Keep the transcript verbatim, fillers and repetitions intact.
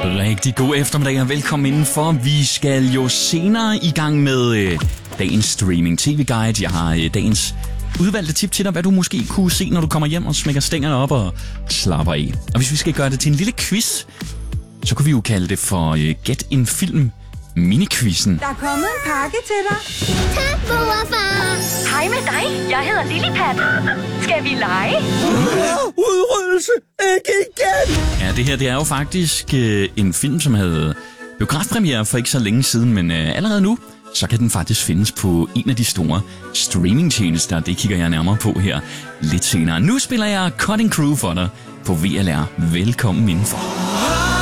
Rigtig god eftermiddag og velkommen indenfor. Vi skal jo senere i gang med øh, dagens streaming tv-guide. Jeg har øh, dagens udvalgte tip til dig, hvad du måske kunne se, når du kommer hjem og smækker stængerne op og slapper af. Og hvis vi skal gøre det til en lille quiz, så kunne vi jo kalde det for øh, Gæt en film mini-quizzen. Der er kommet en pakke til dig. Tak, mor og far. Hej med dig. Jeg hedder Lillepat. Skal vi lege? Udryddelse! Ikke igen! Ja, det her det er jo faktisk øh, en film, som havde biografpremiere for ikke så længe siden, men øh, allerede nu, så kan den faktisk findes på en af de store streamingtjenester. Det kigger jeg nærmere på her lidt senere. Nu spiller jeg Cutting Crew for dig på V L R. Velkommen indenfor.